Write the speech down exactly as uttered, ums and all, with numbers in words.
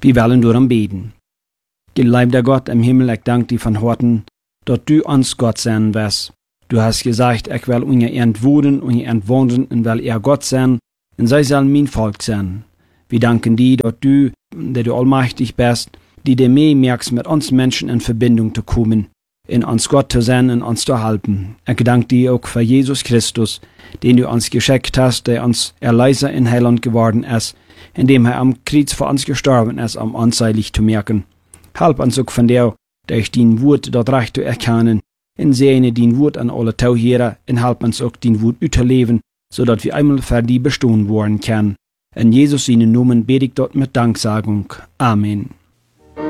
Wir wollen darum beten. Geliebter Gott im Himmel, ich danke dir von Herzen, dass du uns Gott sein wirst. Du hast gesagt, ich will unser Entwurden und ihr Entwohnen und will ihr Gott sein, und sie soll mein Volk sein. Wir danken dir, dass du, der du allmächtig bist, die dir mehr merkst, mit uns Menschen in Verbindung zu kommen, in uns Gott zu sein und uns zu helfen. Ich danke dir auch für Jesus Christus, den du uns geschickt hast, der uns Erlöser in Heiland geworden ist, indem er am Kreuz für uns gestorben ist, um uns seilig zu merken. Help uns auch von dir, durch dein Wort dort recht zu erkennen, und sehne dein Wort an alle Tauhörer, und help uns auch dein Wort überleben, sodass wir einmal für die bestehen worden können. In Jesus seinen Namen bete ich dort mit Danksagung. Amen.